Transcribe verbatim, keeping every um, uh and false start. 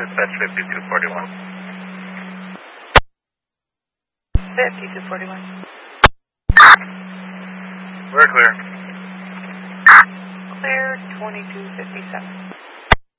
dispatch fifty-two forty-one. fifty-two forty-one. We're clear. Clear twenty-two fifty-seven.